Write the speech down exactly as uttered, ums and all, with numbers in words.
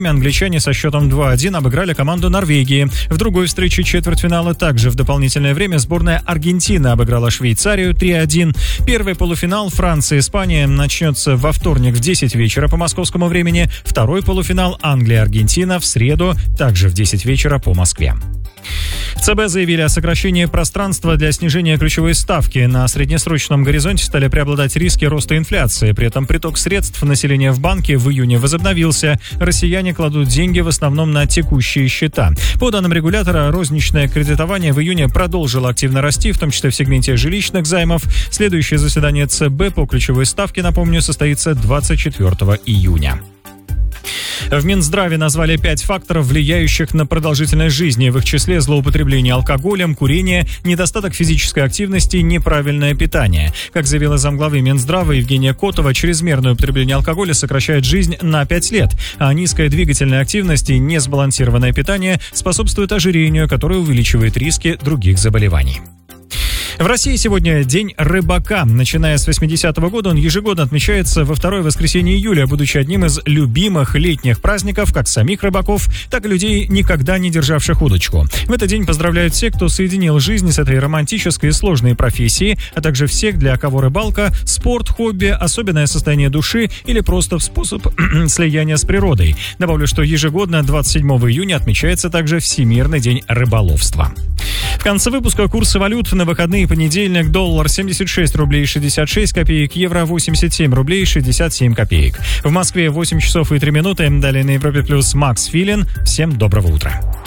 Англичане со счетом два-один обыграли команду Норвегии. В другой встрече четвертьфинала также в дополнительное время сборная Аргентины обыграла Швейцарию три-один. Первый полуфинал Франция-Испания начнется во вторник в десять вечера по московскому времени. Второй полуфинал Англия-Аргентина в среду также в десять вечера по Москве. ЦБ заявили о сокращении пространства для снижения ключевой ставки. На среднесрочном горизонте стали преобладать риски роста инфляции. При этом приток средств населения в банке в июне возобновился. Россияне кладут деньги в основном на текущие счета. По данным регулятора, розничное кредитование в июне продолжило активно расти, в том числе в сегменте жилищных займов. Следующее заседание ЦБ по ключевой ставке, напомню, состоится двадцать четвёртого июня. В Минздраве назвали пять факторов, влияющих на продолжительность жизни. В их числе злоупотребление алкоголем, курение, недостаток физической активности, неправильное питание. Как заявила замглавы Минздрава Евгения Котова, чрезмерное употребление алкоголя сокращает жизнь на пять лет, а низкая двигательная активность и несбалансированное питание способствуют ожирению, которое увеличивает риски других заболеваний. В России сегодня День рыбака. Начиная с восьмидесятого года он ежегодно отмечается во второе воскресенье июля, будучи одним из любимых летних праздников как самих рыбаков, так и людей, никогда не державших удочку. В этот день поздравляют все, кто соединил жизнь с этой романтической и сложной профессией, а также всех, для кого рыбалка – спорт, хобби, особенное состояние души или просто способ слияния с природой. Добавлю, что ежегодно двадцать седьмого июня отмечается также Всемирный день рыболовства. В конце выпуска курсы валют на выходные. Понедельник: доллар семьдесят шесть рублей шестьдесят шесть копеек, евро восемьдесят семь рублей шестьдесят семь копеек. В Москве восемь часов и три минуты. Далее на Европе плюс Макс Филин. Всем доброго утра.